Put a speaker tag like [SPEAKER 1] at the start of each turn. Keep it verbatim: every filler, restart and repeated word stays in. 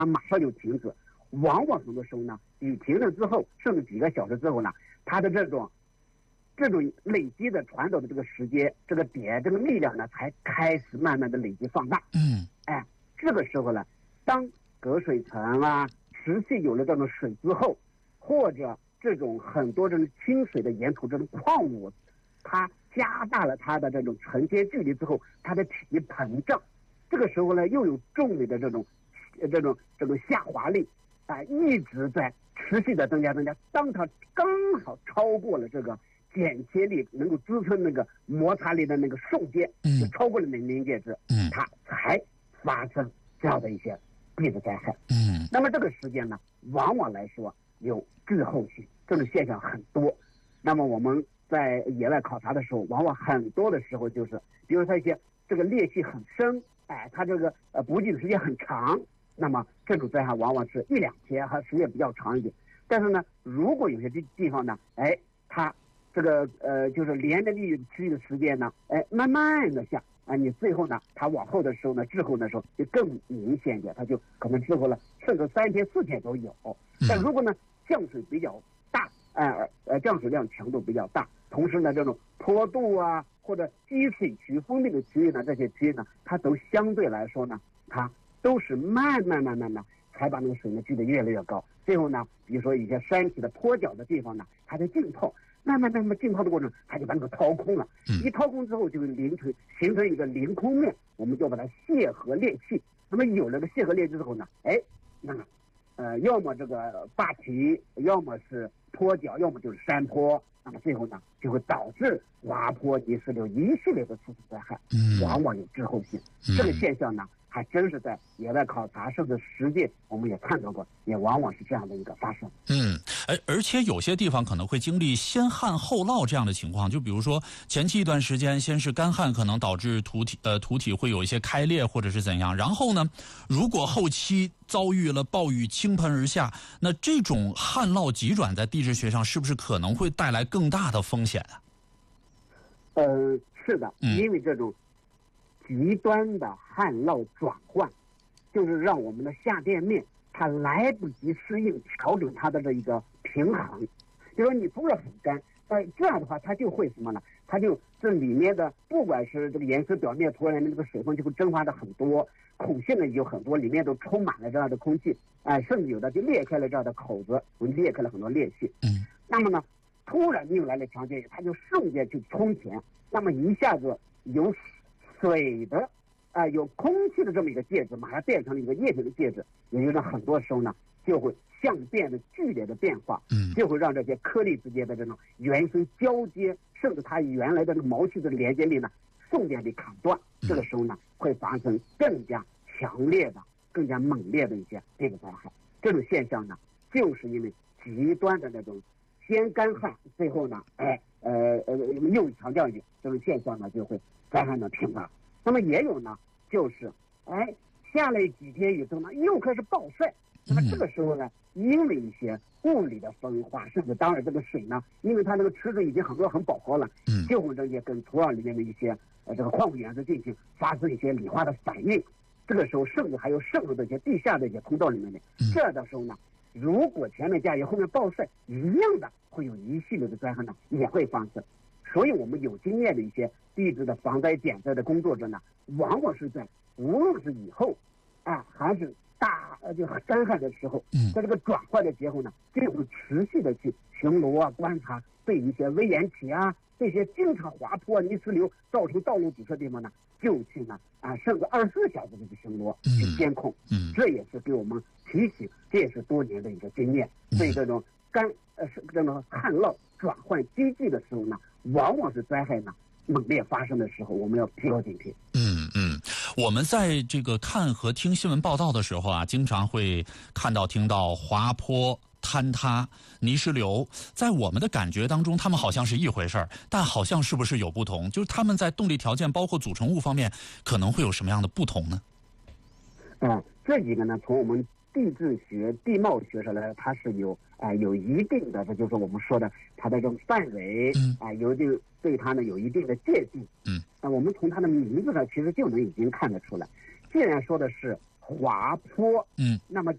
[SPEAKER 1] 它马上就停止。往往很多时候呢，雨停了之后，甚至几个小时之后呢，它的这种这种累积的传导的这个时间、这个点、这个力量呢，才开始慢慢的累积放大。
[SPEAKER 2] 嗯，
[SPEAKER 1] 哎，这个时候呢，当隔水层啊持续有了这种水之后，或者这种很多这种清水的沿途这种矿物，它加大了它的这种承接距离之后，它的体积膨胀。这个时候呢，又有重力的这种这种这种下滑力啊、呃，一直在持续的增加增加。当它刚好超过了这个剪切力能够支撑那个摩擦力的那个瞬间，就超过了那临界值，
[SPEAKER 2] 嗯，
[SPEAKER 1] 它才发生这样的一些地质灾害。
[SPEAKER 2] 嗯，
[SPEAKER 1] 那么这个时间呢，往往来说有滞后性，这种现象很多。那么我们在野外考察的时候，往往很多的时候就是，比如说一些这个裂隙很深，哎，它这个呃补给的时间很长，那么这种灾害往往是一两天，还时间比较长一点。但是呢，如果有些地地方呢，哎，它这个呃就是连着地区的时间呢，哎，慢慢的下啊，你最后呢，它往后的时候呢，滞后的时候就更明显一点，它就可能滞后了，甚至三天四天都有。但如果呢降水比较大，呃呃降水量强度比较大，同时呢这种坡度啊或者积水区封闭的区域呢，这些区域呢，它都相对来说呢，它都是慢慢慢慢的才把那个水呢聚得越来越高。最后呢，比如说一些山体的坡脚的地方呢，它在浸泡。慢慢慢慢浸泡的过程，它就把那个掏空了。一掏空之后，就会形成形成一个凌空面，我们就把它泄河裂隙。那么有了个泄河裂隙之后呢，哎，那么呃，要么这个坝体，要么是坡脚，要么就是山坡。那么最后呢，就会导致滑坡、泥石流一系列的次次灾害，往往有滞后性。这个现象呢，还真是在野外考察甚至实践，我们也看到过，也往往是这样的一个发生。
[SPEAKER 2] 嗯，而而且有些地方可能会经历先旱后涝这样的情况，就比如说前期一段时间先是干旱，可能导致土体呃土体会有一些开裂或者是怎样，然后呢，如果后期遭遇了暴雨倾盆而下，那这种旱涝急转在地质学上是不是可能会带来更大的风险啊？
[SPEAKER 1] 呃，是的，因为这种极端的旱涝转换，就是让我们的下垫面它来不及适应调整它的这一个平衡。就说你不是很干，呃，这样的话它就会什么呢？它就这里面的不管是这个岩石表面突然的这个水分就会蒸发的很多，孔隙呢有很多，里面都充满了这样的空气，哎、呃，甚至有的就裂开了这样的口子，我们裂开了很多裂隙。
[SPEAKER 2] 嗯，
[SPEAKER 1] 那么呢，突然又来了强降雨，它就瞬间去冲填，那么一下子有水的啊、呃，有空气的这么一个介质，马上变成了一个液体的介质，也就是很多时候呢，就会相变的剧烈的变化，
[SPEAKER 2] 嗯，
[SPEAKER 1] 就会让这些颗粒之间的这种原生交接，甚至它原来的这个毛细的连接力呢，瞬间被砍断。这个时候呢，会发生更加强烈的、更加猛烈的一些这个灾害。这种现象呢，就是因为极端的那种先干旱，最后呢，哎呃呃又强降雨，这种现象呢，就会灾害呢频发。那么也有呢，就是哎下了几天雨之后呢，又开始暴晒。那么这个时候呢，因为一些物理的分化，甚至当然这个水呢，因为它这个池子已经很多很饱和了，
[SPEAKER 2] 嗯，
[SPEAKER 1] 就会这些跟土壤里面的一些呃这个矿物元素进行发生一些理化的反应。这个时候甚至还有渗入这些地下的一些通道里面的。这样的时候呢，如果前面加雨后面暴晒，一样的会有一系列的灾害呢也会发生。所以我们有经验的一些地质的防灾减灾的工作者呢，往往是在无论是以后啊还是大呃就干旱的时候，在这个转换的结后呢，就会持续的去巡逻啊观察，对一些危岩体啊这些经常滑坡泥石流造成道路堵塞的地方呢，就去呢啊甚至二十四小时的去巡逻去监控。
[SPEAKER 2] 嗯，
[SPEAKER 1] 这也是给我们提醒，这也是多年的一个经验。所以这种干呃是这种旱涝转换积聚的时候呢，往往是灾害呢猛烈发生的时候，我们要提高警惕。
[SPEAKER 2] 嗯嗯，我们在这个看和听新闻报道的时候啊，经常会看到听到滑坡、坍塌、泥石流，在我们的感觉当中，他们好像是一回事儿，但好像是不是有不同？就是他们在动力条件包括组成物方面，可能会有什么样的不同呢？
[SPEAKER 1] 嗯，这几个呢，从我们地质学、地貌学上来，它是有啊、呃、有一定的，这就是我们说的它的这种范围，
[SPEAKER 2] 嗯
[SPEAKER 1] 啊、呃、有一定对它呢有一定的界定。
[SPEAKER 2] 嗯，
[SPEAKER 1] 那、呃、我们从它的名字上其实就能已经看得出来。既然说的是滑坡，
[SPEAKER 2] 嗯，
[SPEAKER 1] 那么